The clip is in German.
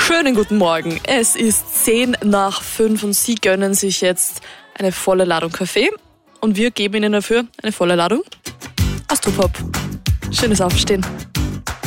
Schönen guten Morgen. Es ist 10:10 und Sie gönnen sich jetzt eine volle Ladung Kaffee und wir geben Ihnen dafür eine volle Ladung Astropop. Schönes Aufstehen.